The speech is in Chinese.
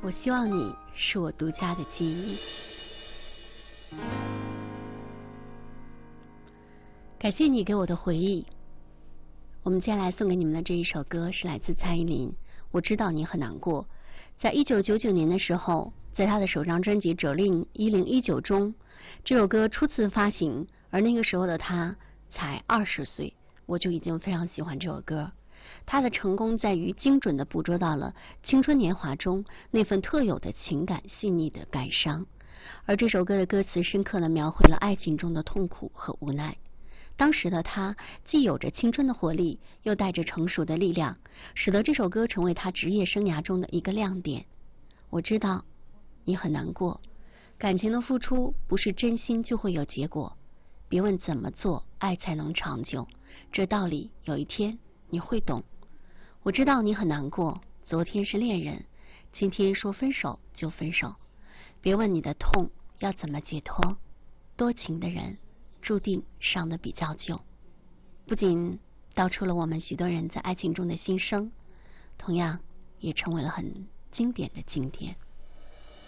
我希望你是我独家的记忆。感谢你给我的回忆。我们接下来送给你们的这一首歌是来自蔡依林，我知道你很难过。在1999年的时候，在她的首张专辑《者令1019》中，这首歌初次发行，而那个时候的她才20岁，我就已经非常喜欢这首歌。她的成功在于精准地捕捉到了青春年华中那份特有的情感细腻的感伤，而这首歌的歌词深刻地描绘了爱情中的痛苦和无奈。当时的他既有着青春的活力，又带着成熟的力量，使得这首歌成为他职业生涯中的一个亮点。我知道你很难过，感情的付出不是真心就会有结果，别问怎么做爱才能长久，这道理有一天你会懂。我知道你很难过，昨天是恋人，今天说分手就分手，别问你的痛要怎么解脱，多情的人注定伤得比较久。不仅道出了我们许多人在爱情中的心声，同样也成为了很经典的经典。